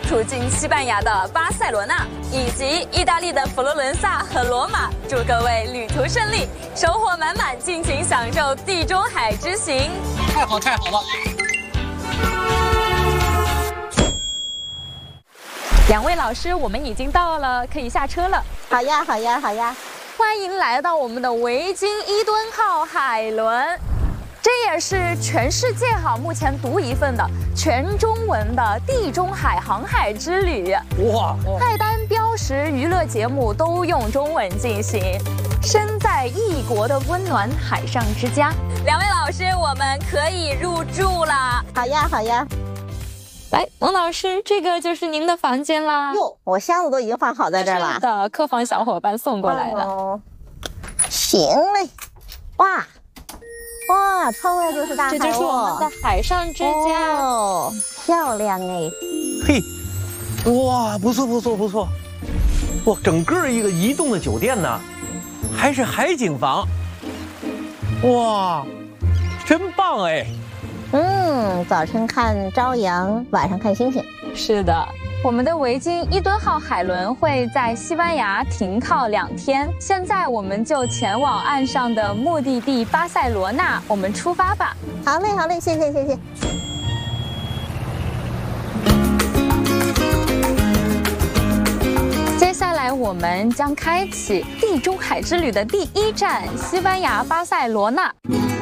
处近西班牙的巴塞罗那，以及意大利的佛罗伦萨和罗马。祝各位旅途顺利，收获满满，尽情享受地中海之行。 太好太好了！ 两位老师，我们已经到了，可以下车了。 好呀，好呀，好呀！ 欢迎来到我们的维京伊敦号海轮，这也是全世界目前独一份的全中文的地中海航海之旅。 哇！ 菜单、标识、娱乐节目都用中文进行。身在异国的温暖海上之家，两位老师，我们可以入住了。 好呀，好呀。 来，王老师，这个就是您的房间啦。 哟，我箱子都已经放好在这儿了。 是的，客房小伙伴送过来的。 哦，行嘞。哇，窗外就是大海。 这就是我们的海上之家。 哦，漂亮哎。 嘿，哇，不错不错不错。哇，整个一个移动的酒店呢，还是海景房。哇，真棒哎！ 早晨看朝阳，晚上看星星。 是的，我们的维京伊敦号海轮会在西班牙停靠2天。现在我们就前往岸上的目的地巴塞罗那，我们出发吧。 好嘞，好嘞，谢谢，谢谢。 接下来我们将开启地中海之旅的第1站——西班牙巴塞罗那。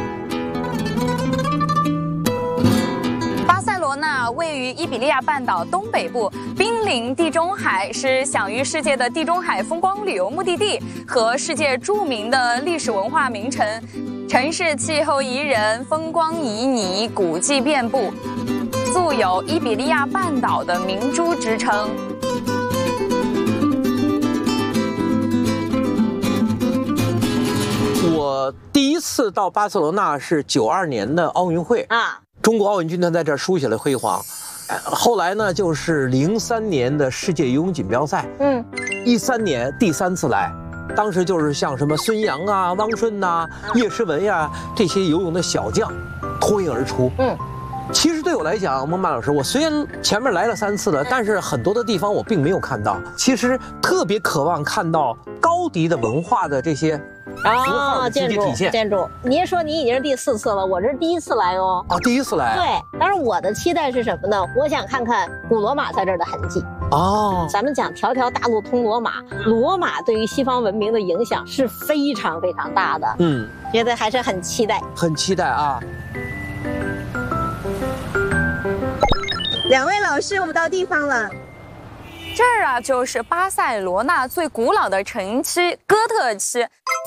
巴塞罗那位于伊比利亚半岛东北部，濒临地中海，是享誉世界的地中海风光旅游目的地和世界著名的历史文化名城。城市气候宜人，风光旖旎，古迹遍布，素有伊比利亚半岛的明珠之称。 我第一次到巴塞罗那是92年的奥运会啊。中国奥运军团在这儿书写了辉煌，后来呢，就是03年的世界游泳锦标赛，13年第3次来，当时就是像什么孙杨啊、汪顺呐、叶诗文呀这些游泳的小将脱颖而出。其实对我来讲，孟曼老师，我虽然前面来了3次了，但是很多的地方我并没有看到。其实特别渴望看到高迪的文化的这些符号的积极体现。 建筑，您说你已经是第4次了，我这是第1次来哦。 啊，第1次来。 对，当然我的期待是什么呢？我想看看古罗马在这儿的痕迹。哦，咱们讲条条大路通罗马，罗马对于西方文明的影响是非常非常大的。觉得还是很期待。 很期待啊。 两位老师，我们到地方了。 这儿就是巴塞罗那最古老的城区哥特区。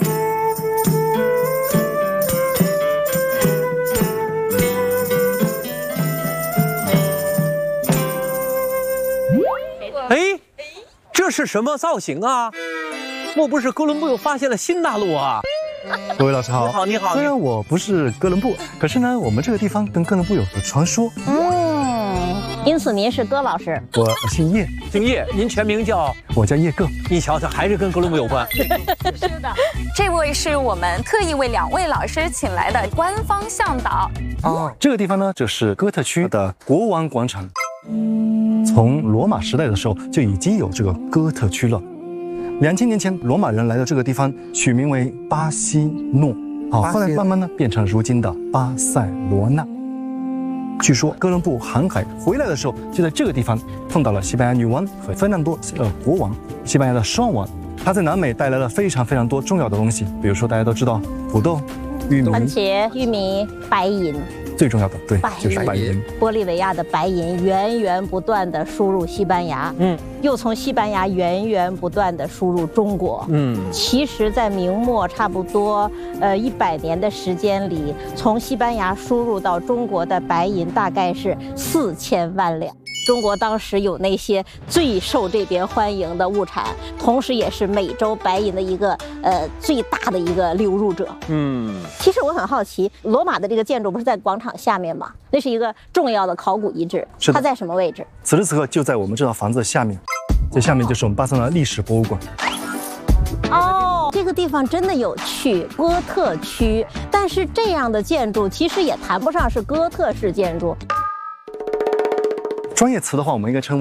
哎，这是什么造型啊？莫不是哥伦布又发现了新大陆啊？ 各位老师好。 你好，你好。 虽然我不是哥伦布，可是呢，我们这个地方跟哥伦布有个传说。 因此您是戈老师。 我姓叶。 姓叶，您全名叫？ 我叫叶各。 你瞧瞧，还是跟哥伦布有关。 是的，这位是我们特意为2位老师请来的官方向导。 这个地方呢，就是哥特区的国王广场。从罗马时代的时候就已经有这个哥特区了。2000年前，罗马人来到这个地方，取名为巴西诺。后来慢慢呢变成如今的巴塞罗那。据说哥伦布航海回来的时候，就在这个地方碰到了西班牙女王和费南多国王，西班牙的双王。他在南美带来了非常非常多重要的东西，比如说大家都知道土豆、玉米、 番茄、玉米、白银。 最重要的，对，就是白银。 玻利维亚的白银源源不断的输入西班牙，又从西班牙源源不断的输入中国，其实，在明末差不多100年的时间里，从西班牙输入到中国的白银大概是4000万两。中国当时有那些最受这边欢迎的物产，同时也是美洲白银的一个最大的一个流入者。其实我很好奇，罗马的这个建筑不是在广场下面吗？那是一个重要的考古遗址，它在什么位置？ 此时此刻就在我们这套房子下面，这下面就是我们巴塞罗那历史博物馆。 这个地方真的有趣，哥特区，但是这样的建筑其实也谈不上是哥特式建筑。 专业词的话，我们应该称